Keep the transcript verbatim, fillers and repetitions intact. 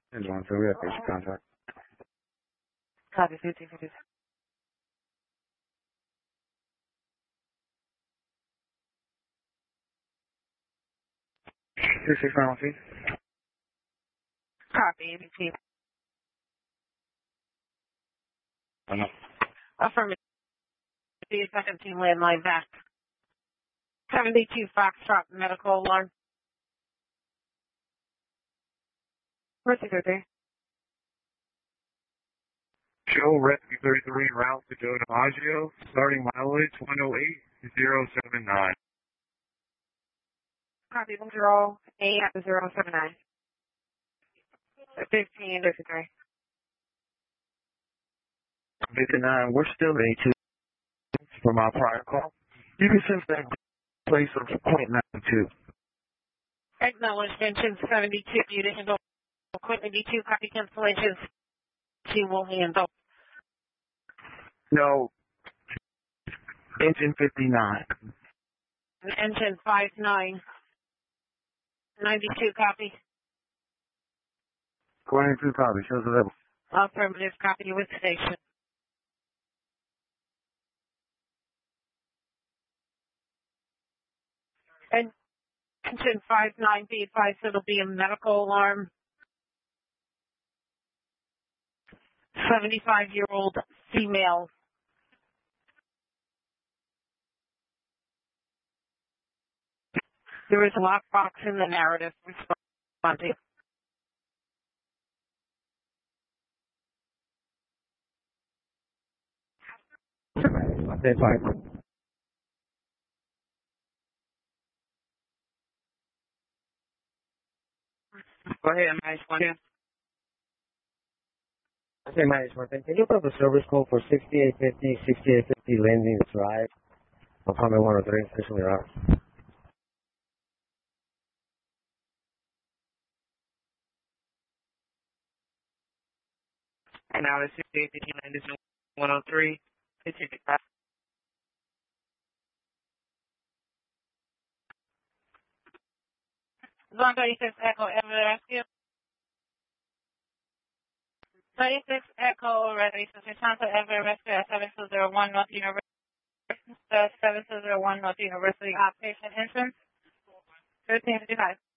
And one, so we have patient contact. Copy, fifteen fifty. Two six nine one three. Copy, A B T. Oh, no. Affirmative. The second team landline back. seventy-two Foxtrot medical alarm. Where's the there? Joe, Rescue thirty-three, route to Joe DiMaggio, starting mileage one oh eight zero seven nine. Copy, one zero eight zero seven nine. fifteen fifty-three. fifty-nine, we're still A two from our prior call. You can send that place of point nine two. Acknowledge mention seventy-two. You to handle equipment B two. Copy cancellations. She will handle. No. Engine fifty-nine. Engine five nine. ninety-two copy. Going into copy, shows the level. Affirmative copy with station. And engine five nine, be advised it'll be a medical alarm. seventy-five-year-old female. There is a lockbox in the narrative responding. Okay, fine. Go ahead, management. Okay, management. Can you put the service code for sixty-eight fifty, sixty-eight fifty Landing Drive, apartment one oh three, officially route? And now it's sixty-eight fifty Landing one oh three. Pacific Path. Zone thirty-six Echo Ever Rescue. thirty-six Echo Reservations. Response to Ever Rescue at seven two zero one North University. seven two zero one North University Outpatient Entrance. thirteen fifty-five.